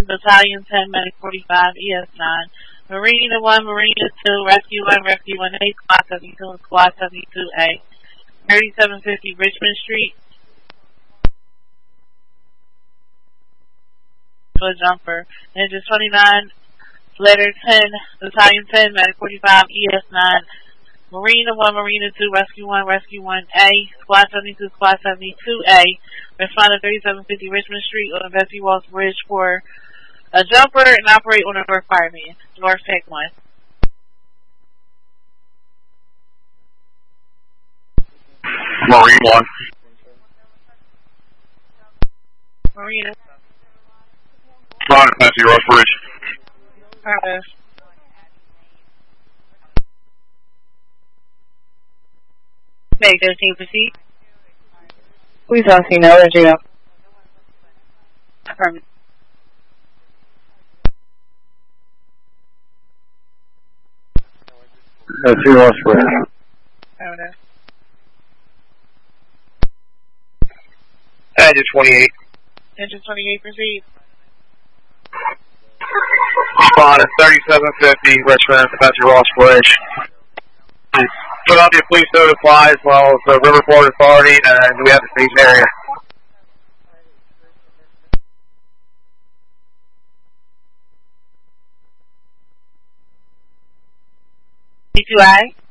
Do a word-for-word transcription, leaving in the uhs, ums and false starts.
Battalion ten, Medic forty-five, E S nine. Marina one, Marina two, Rescue one, Rescue one A, Squad seventy-two, and Squad seventy-two A. thirty-seven fifty Richmond Street. For a jumper. Engine twenty-nine, letter ten, Battalion ten, Medic forty-five, E S nine. Marina one, Marina two, Rescue one, Rescue one A, Squad seventy-two, Squad seventy-two A. Respond to thirty-seven fifty Richmond Street on Bessie Walls Bridge for a jumper and operate on a North Fireman. North Tech one. Marine one. Marina. Ron, Bessie Walls Bridge. Alright. Medic thirteen, proceed. Please asking now, Regina. Affirmative. Bessie Walls Bridge. Affirmative. Engine twenty-eight. Engine twenty-eight, proceed. Respond to thirty-seven fifty Richmond, Bessie Walls Bridge. Philadelphia Police notify as well as the Riverport Authority, and we have the station area. D two I.